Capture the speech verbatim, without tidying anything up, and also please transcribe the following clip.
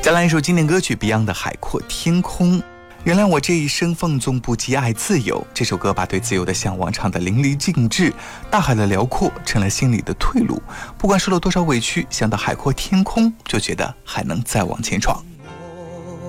再来一首经典歌曲 Beyond 的《海阔天空》。原谅我这一生放纵不羁爱自由，这首歌把对自由的向往唱得淋漓尽致，大海的辽阔成了心里的退路，不管受了多少委屈，想到海阔天空就觉得还能再往前闯。